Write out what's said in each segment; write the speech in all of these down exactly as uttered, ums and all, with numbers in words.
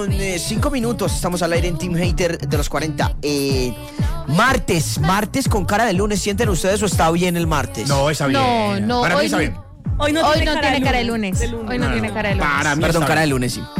Eh, cinco minutos, estamos al aire en Team Hater de los cuarenta. Eh, martes, martes con cara de lunes. ¿Sienten ustedes o está bien el martes? No, está bien. No, no, Para mí hoy está no- bien. Hoy no Hoy tiene, no cara, tiene de cara de lunes. lunes. de lunes. Hoy no, No, tiene no. cara de lunes. Para mí Perdón, está cara de bien. lunes, sí.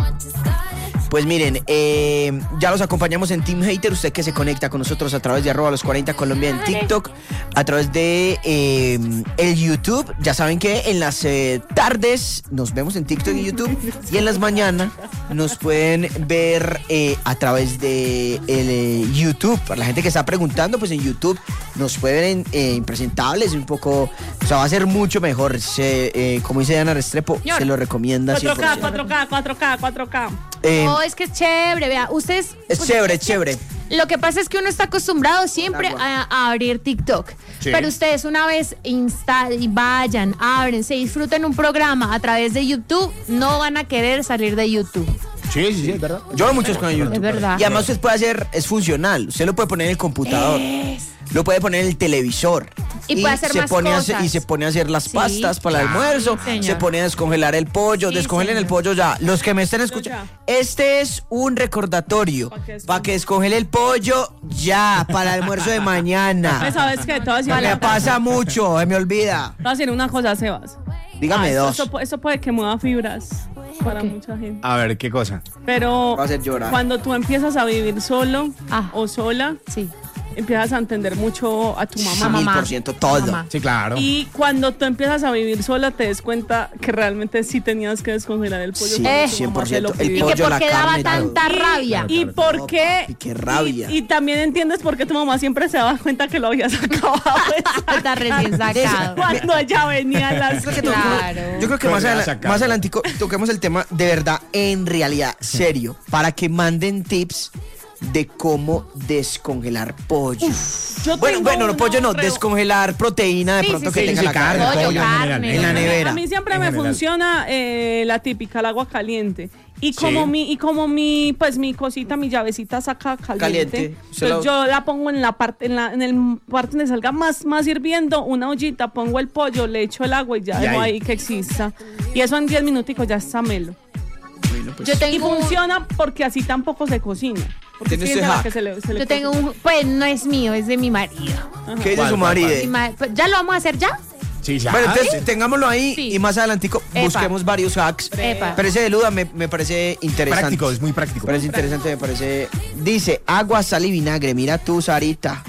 Pues miren, eh, ya los acompañamos en Team Hater. Usted que se conecta con nosotros a través de arroba los cuarenta Colombia en TikTok, a través de eh, el YouTube. Ya saben que en las eh, tardes nos vemos en TikTok y YouTube, y en las mañanas nos pueden ver eh, a través de el eh, YouTube. Para la gente que está preguntando, pues en YouTube nos pueden ver eh, impresentables, un poco, o sea, va a ser mucho mejor. Se, eh, como dice Diana Restrepo, Señor, se lo recomienda cien por cuatro K, ciento. cuatro K, cuatro K, cuatro K. Eh, No, es que es chévere, vea, ustedes... es pues, chévere, es chévere. Lo que pasa es que uno está acostumbrado siempre a, a abrir TikTok. Sí. Pero ustedes una vez insta y vayan, ábrense, disfruten un programa a través de YouTube, no van a querer salir de YouTube. Sí, sí, sí, es verdad. Yo veo muchos con el YouTube. Es verdad. Y además usted puede hacer, es funcional. Usted lo puede poner en el computador. Es. Lo puede poner en el televisor. Y puede hacer se más pone a hacer- cosas. y se pone a hacer las Sí. pastas para el Claro. almuerzo. Sí, señor. Se pone a descongelar el pollo. Sí, Descongelen el señor. pollo ya. Los que me estén escuchando. Este es un recordatorio. Pa' que Para que descongele el pollo ya. Para el almuerzo de Pues, mañana. ¿Sabes qué? Te voy a decir Me una- pasa mucho. Se me olvida. te voy a decir una cosa, Sebas. Dígame Ah, eso- dos. Eso, pu- eso puede que mueva fibras para mucha gente. A ver, ¿qué cosa? Pero Va a hacer llorar. cuando tú empiezas a vivir solo Ah. o sola, Sí. empiezas a entender mucho a tu mamá. Mil mamá. por ciento todo. Mamá. Sí, claro. Y cuando tú empiezas a vivir sola, te des cuenta que realmente sí tenías que descongelar el pollo. Sí, porque tu cien mamá por te ciento. lo El pidió. Y que pollo, la por qué daba carne, tanta todo. rabia. Y por qué. Papi, qué rabia. Y, y también entiendes por qué tu mamá siempre se daba cuenta que lo habías acabado. de Está recién sacar sacado. Cuando ella venía a las. Yo creo que toquemos- Claro. Yo creo que Pero más, ya adela- sacamos. más adelante toquemos el tema de verdad, en realidad, serio, para que manden tips de cómo descongelar pollo. Yo bueno, tengo bueno, no una, pollo no, pero- descongelar proteína de Sí, pronto sí, que sí. tenga Sí, la carne, carne. Pollo, pollo en carne. general. En la nevera. A mí siempre En me general. funciona eh, la típica, el agua caliente. Y como Sí. mi, y como mi, pues mi cosita, mi llavecita saca caliente. Caliente. Se Entonces lo- yo la pongo en la parte, en la, en el parte donde salga más, más hirviendo, una ollita, pongo el pollo, le echo el agua y ya Y dejo ahí. ahí que exista. Y eso en diez minuticos ya está melo. Bueno, pues, Yo Y tengo un- funciona porque así tampoco se cocina. Porque ¿Tiene sí usted es a la hack? que se le, se le Yo tengo cocina. un, pues no es mío, es de mi marido. ¿qué dice ¿Cuál, su cuál, Mi marido? ma- pues, ¿ya lo vamos a hacer ya? Sí, ya. Bueno, entonces tengámoslo ahí Sí. y más adelantico Epa. busquemos varios hacks. Epa. Pero ese de Luda me, me parece interesante. práctico, es muy práctico. Me parece interesante, me parece. Dice, agua, sal y vinagre. Mira tú, Sarita.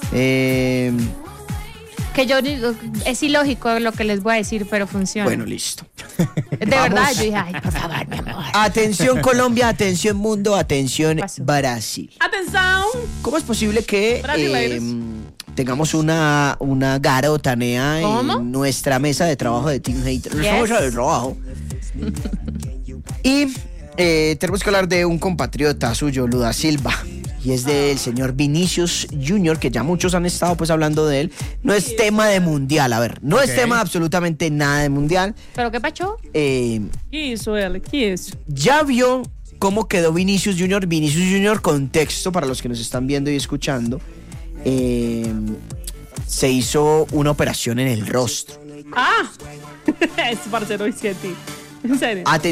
Eh, Que yo digo, es ilógico lo que les voy a decir, pero funciona. bueno, listo. de verdad, yo dije, ay, por favor, mi amor. Atención Colombia, atención mundo, atención Pasó. Brasil. Atención. ¿Cómo es posible que Brasileiros. eh, tengamos una, una garotanea ¿Cómo? en nuestra mesa de trabajo de Team Hater? Nuestra Yes. mesa de trabajo. Y eh, tenemos que hablar de un compatriota suyo, Luda Silva. Y es del señor Vinicius Junior, que ya muchos han estado pues hablando de él. No es tema de mundial, a ver, no es Ok. tema de absolutamente nada de mundial. ¿Pero qué pacho? Eh, ¿Qué hizo él? ¿Qué hizo? ya vio cómo quedó Vinicius Junior. Vinicius Junior, contexto para los que nos están viendo y escuchando, eh, se hizo una operación en el rostro. ¡Ah! Es parcero y siete. En serio. Atención.